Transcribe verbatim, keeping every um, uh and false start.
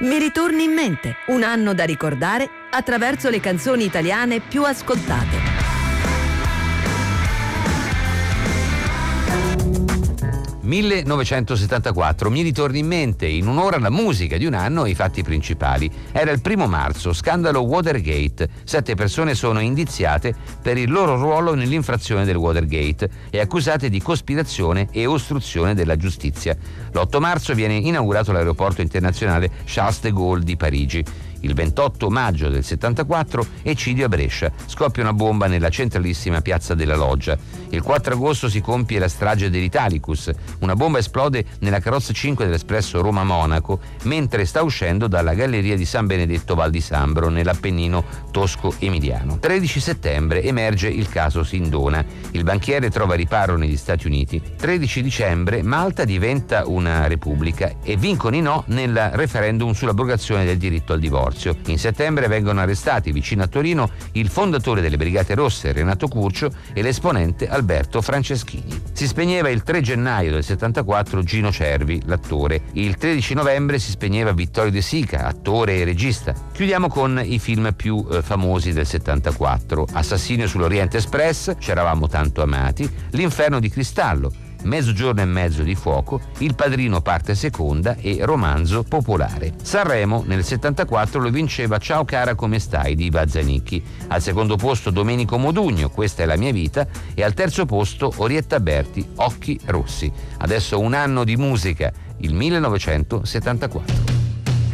Mi ritorni in mente, un anno da ricordare attraverso le canzoni italiane più ascoltate. millenovecentosettantaquattro, mi ritorni in mente, in un'ora la musica di un anno e i fatti principali. Era il primo marzo, scandalo Watergate. Sette persone sono indiziate per il loro ruolo nell'infrazione del Watergate e accusate di cospirazione e ostruzione della giustizia. L'otto marzo viene inaugurato l'aeroporto internazionale Charles de Gaulle di Parigi. Il ventotto maggio del settantaquattro, eccidio a Brescia. Scoppia una bomba nella centralissima piazza della Loggia. Il quattro agosto si compie la strage dell'Italicus. Una bomba esplode nella carrozza cinque dell'espresso Roma-Monaco mentre sta uscendo dalla galleria di San Benedetto Val di Sambro nell'Appennino tosco-emiliano. tredici settembre emerge il caso Sindona. Il banchiere trova riparo negli Stati Uniti. tredici dicembre Malta diventa una repubblica e vincono i no nel referendum sull'abrogazione del diritto al divorzio. In settembre vengono arrestati vicino a Torino il fondatore delle Brigate Rosse Renato Curcio e l'esponente Alberto Franceschini. Si spegneva il tre gennaio del settantaquattro Gino Cervi, l'attore. Il tredici novembre si spegneva Vittorio De Sica, attore e regista. Chiudiamo con i film più eh, famosi del settantaquattro: Assassinio sull'Oriente Express, C'eravamo tanto amati, L'inferno di cristallo, Mezzogiorno e mezzo di fuoco, Il padrino parte seconda e Romanzo popolare. Sanremo nel settantaquattro lo vinceva Ciao cara come stai di Iva Zanicchi. Al secondo posto Domenico Modugno, Questa è la mia vita, e al terzo posto Orietta Berti, Occhi rossi. Adesso un anno di musica, il millenovecentosettantaquattro.